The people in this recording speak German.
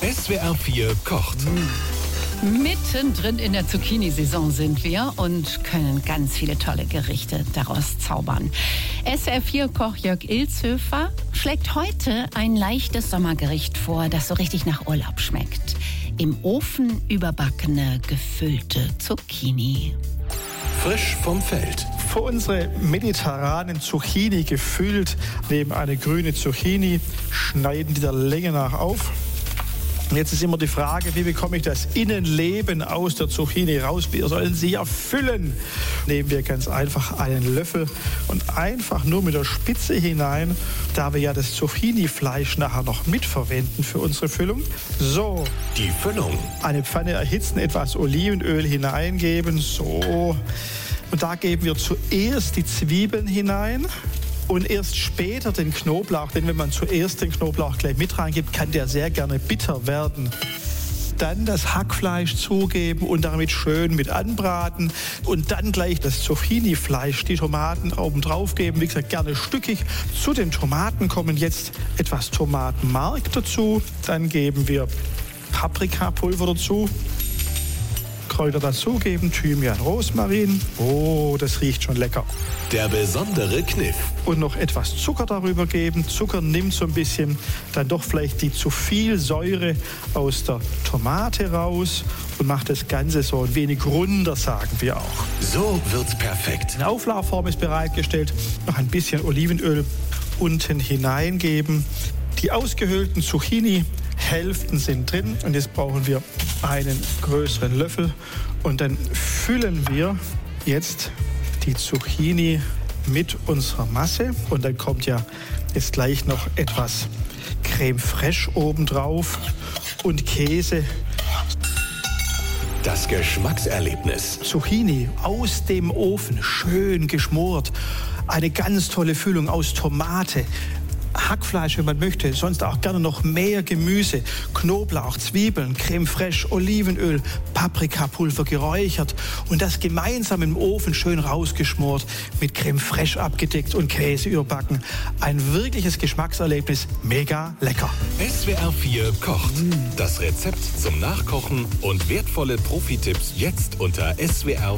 SWR 4 kocht. Mittendrin in der Zucchini-Saison sind wir und können ganz viele tolle Gerichte daraus zaubern. SWR 4 Koch Jörg Ilzhöfer schlägt heute ein leichtes Sommergericht vor, das so richtig nach Urlaub schmeckt. Im Ofen überbackene, gefüllte Zucchini. Frisch vom Feld. Für unsere mediterranen Zucchini gefüllt, nehmen eine grüne Zucchini, schneiden die der Länge nach auf. Jetzt ist immer die Frage, wie bekomme ich das Innenleben aus der Zucchini raus? Wir sollen sie erfüllen. Nehmen wir ganz einfach einen Löffel und einfach nur mit der Spitze hinein, da wir ja das Zucchini-Fleisch nachher noch mitverwenden für unsere Füllung. So. Die Füllung. Eine Pfanne erhitzen, etwas Olivenöl hineingeben, so. Und da geben wir zuerst die Zwiebeln hinein. Und erst später den Knoblauch, denn wenn man zuerst den Knoblauch gleich mit reingibt, kann der sehr gerne bitter werden. Dann das Hackfleisch zugeben und damit schön mit anbraten und dann gleich das Zucchini-Fleisch, die Tomaten oben drauf geben, wie gesagt gerne stückig. Zu den Tomaten kommen jetzt etwas Tomatenmark dazu, dann geben wir Paprikapulver dazu. Kräuter dazugeben, Thymian, Rosmarin. Oh, das riecht schon lecker. Der besondere Kniff. Und noch etwas Zucker darüber geben. Zucker nimmt so ein bisschen dann doch vielleicht die zu viel Säure aus der Tomate raus und macht das Ganze so ein wenig runder, sagen wir auch. So wird's perfekt. Eine Auflaufform ist bereitgestellt. Noch ein bisschen Olivenöl unten hineingeben. Die ausgehöhlten Zucchini Hälften sind drin und jetzt brauchen wir einen größeren Löffel und dann füllen wir jetzt die Zucchini mit unserer Masse und dann kommt ja jetzt gleich noch etwas Creme fraiche obendrauf und Käse. Das Geschmackserlebnis. Zucchini aus dem Ofen, schön geschmort. Eine ganz tolle Füllung aus Tomate, Hackfleisch, wenn man möchte, sonst auch gerne noch mehr Gemüse, Knoblauch, Zwiebeln, Creme fraiche, Olivenöl, Paprikapulver geräuchert und das gemeinsam im Ofen schön rausgeschmort, mit Creme fraiche abgedeckt und Käse überbacken. Ein wirkliches Geschmackserlebnis, mega lecker. SWR 4 kocht. Das Rezept zum Nachkochen und wertvolle Profi-Tipps jetzt unter swr4kocht.de.